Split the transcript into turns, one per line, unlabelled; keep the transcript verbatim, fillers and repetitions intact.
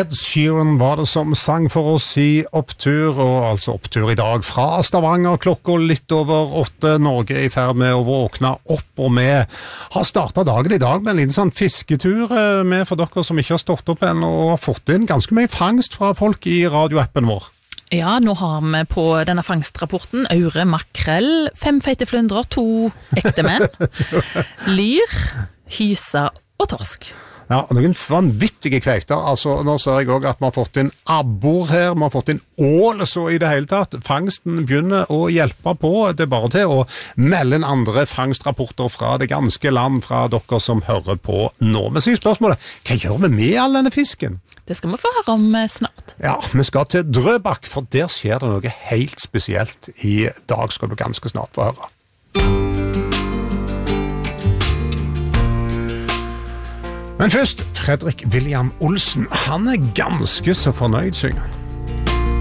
Ed Sheeran var det som sang for oss i opptur, og altså opptur i dag fra Stavanger, klokka litt over åtte. Norge er i ferd med å våkne opp, og vi har startet dagen i dag med en liten sånn fisketur med for dere som ikke har stått opp ennå, og har fått inn ganske mye fangst fra folk i radioappen vår.
Ja, nå har vi på denne fangstrapporten aure, makrell, fem feite flyndrer, to ekte menn, lyr, hysa og torsk.
Ja, og noen vanvittige kveikter. Altså, nå ser jeg også at vi har fått inn abbor her, vi har fått inn ål, så i det hele tatt. Fangsten begynner å hjelpe på. Det er bare til å melde inn andre fangstrapporter fra det ganske land, fra dere som hører på nå. Men så er spørsmålet, hva gjør vi med all denne fisken?
Det skal vi få høre om snart.
Ja, vi skal til Drøbak, for der skjer det noe helt spesielt. I dag skal du ganske snart få høre. Men først, Fredrik William Olsen, han er ganske så fornøyd, synger han.